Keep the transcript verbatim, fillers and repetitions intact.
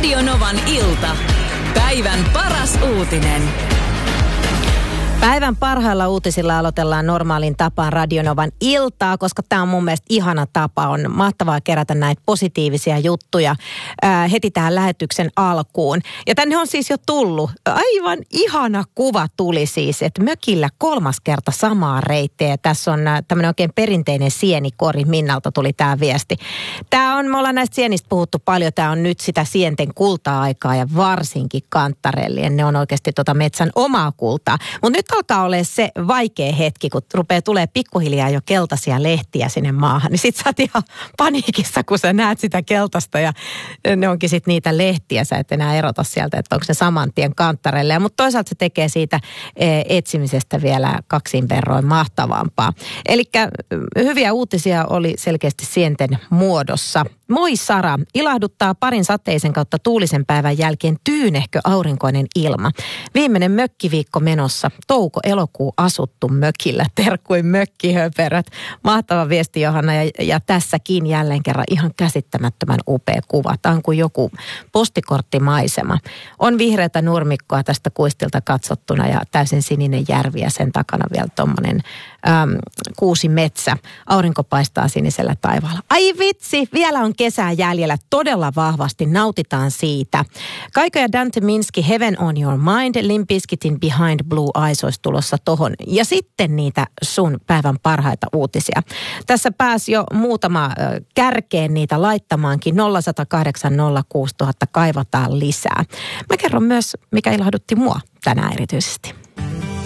Radio Novan ilta. Päivän paras uutinen. Päivän parhailla uutisilla aloitellaan normaalin tapaan Radio Novan iltaa, koska tämä on mun mielestä ihana tapa. On mahtavaa kerätä näitä positiivisia juttuja ää, heti tähän lähetyksen alkuun. Ja tänne on siis jo tullut. Aivan ihana kuva tuli siis, että mökillä kolmas kerta samaa reittiä. Tässä on tämmöinen oikein perinteinen sienikori. Minnalta tuli tämä viesti. Tämä on, me ollaan näistä sienistä puhuttu paljon. Tämä on nyt sitä sienten kulta-aikaa ja varsinkin kantarellien. Ne on oikeasti tota metsän omaa kultaa. Mutta nyt alkaa olemaan se vaikea hetki, kun rupeaa tulee pikkuhiljaa jo keltaisia lehtiä sinne maahan. Niin sit sä oot ihan paniikissa, kun sä näet sitä keltaista ja ne onkin sit niitä lehtiä. Sä et enää erota sieltä, että onko se saman tien kantarelle. Mutta toisaalta se tekee siitä etsimisestä vielä kaksin verroin mahtavampaa. Eli hyviä uutisia oli selkeästi sienten muodossa. Moi Sara, ilahduttaa parin sateisen kautta tuulisen päivän jälkeen tyynehkö aurinkoinen ilma. Viimeinen mökkiviikko menossa, touko-elokuu asuttu mökillä, terkkuin mökkihöperöt. Mahtava viesti Johanna ja, ja tässäkin jälleen kerran ihan käsittämättömän upea kuva. Tämä on kuin joku postikorttimaisema. On vihreätä nurmikkoa tästä kuistilta katsottuna ja täysin sininen järvi ja sen takana vielä tommonen äm, kuusi metsä. Aurinko paistaa sinisellä taivaalla. Ai vitsi, vielä on kesää jäljellä todella vahvasti. Nautitaan siitä. Kaiko ja Dante Minsky, Heaven on Your Mind, Limp Bizkitin Behind Blue Eyes olisi tulossa tohon. Ja sitten niitä sun päivän parhaita uutisia. Tässä pääsi jo muutama äh, kärkeen niitä laittamaankin. nolla yksi nolla kahdeksan nolla kuusi nolla nolla nolla kaivataan lisää. Mä kerron myös, mikä ilahdutti mua tänään erityisesti.